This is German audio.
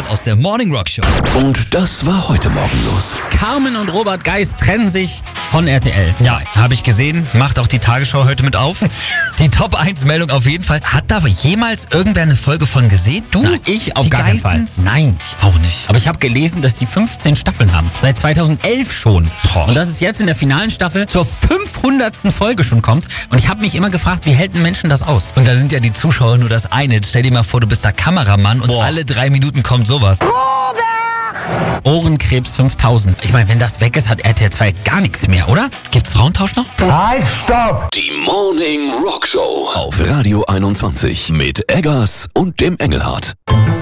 Engelhardt aus der Morning Rock Show. Und das war heute Morgen los. Carmen und Robert Geis trennen sich von RTL. Ja, habe ich gesehen. Macht auch die Tagesschau heute mit auf. Die Top-1-Meldung auf jeden Fall. Hat da jemals irgendwer eine Folge von gesehen? Du? Na, ich auf die gar keinen Fall. Geissens? Nein. Ich auch nicht. Aber ich habe gelesen, dass die 15 Staffeln haben. Seit 2011 schon. Boah. Und dass es jetzt in der finalen Staffel zur 500. Folge schon kommt. Und ich habe mich immer gefragt, wie hält ein Menschen das aus? Und da sind ja die Zuschauer nur das eine. Jetzt stell dir mal vor, du bist der Kameramann und alle 3 Minuten kommt sowas. Ohrenkrebs 5000. Ich meine, wenn das weg ist, hat RTL 2 gar nichts mehr, oder? Gibt's Frauentausch noch? Halt, stopp! Die Morning Rock Show auf Radio 21 mit Eggers und dem Engelhardt.